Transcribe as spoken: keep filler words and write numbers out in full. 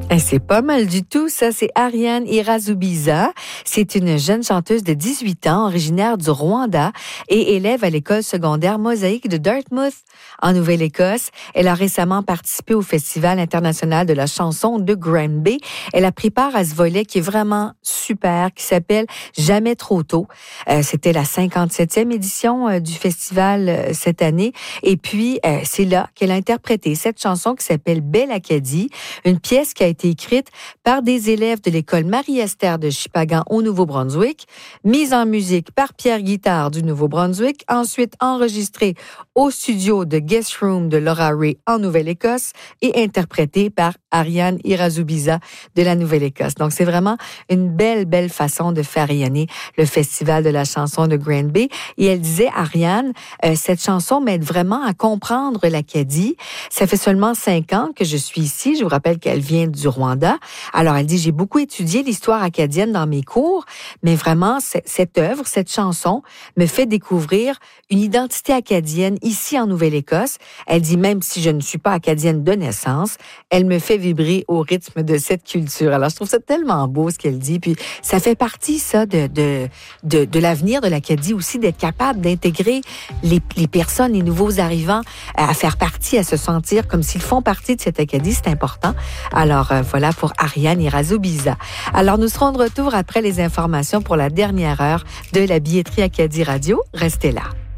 Et c'est pas mal du tout, ça. C'est Ariane Irazoubiza. C'est une jeune chanteuse de dix-huit ans, originaire du Rwanda et élève à l'école secondaire Mosaïque de Dartmouth, en Nouvelle-Écosse. Elle a récemment participé au Festival international de la chanson de Granby. Elle a pris part à ce volet qui est vraiment super, qui s'appelle Jamais trop tôt. Euh, c'était la cinquante-septième édition euh, du festival euh, cette année. Et puis, euh, c'est là qu'elle a interprété cette chanson qui s'appelle Belle Acadie, une pièce qui a été écrite par des élèves de l'école Marie-Esther de Shippagan au Nouveau-Brunswick, mise en musique par Pierre Guitard du Nouveau-Brunswick, ensuite enregistrée au studio de Guest Room de Laura Ray en Nouvelle-Écosse et interprétée par Ariane Irazoubiza de la Nouvelle-Écosse. Donc, c'est vraiment une belle, belle façon de faire rayonner le Festival de la chanson de Granby. Et elle disait, Ariane, euh, cette chanson m'aide vraiment à comprendre l'Acadie. Ça fait seulement cinq ans que je suis ici. Je vous rappelle qu'elle vient du Rwanda. Alors, elle dit, j'ai beaucoup étudié l'histoire acadienne dans mes cours, mais vraiment, cette œuvre, cette chanson me fait découvrir une identité acadienne ici en Nouvelle-Écosse. Elle dit, même si je ne suis pas acadienne de naissance, elle me fait vibrer au rythme de cette culture. Alors, je trouve ça tellement beau ce qu'elle dit. Puis, ça fait partie, ça, de, de, de, de l'avenir de l'Acadie aussi, d'être capable d'intégrer les, les personnes, les nouveaux arrivants à faire partie, à se sentir comme s'ils font partie de cette Acadie. C'est important. Alors, euh, voilà pour Ariane Irazoubiza. Alors, nous serons de retour après les informations pour la dernière heure de la billetterie Acadie Radio. Restez là.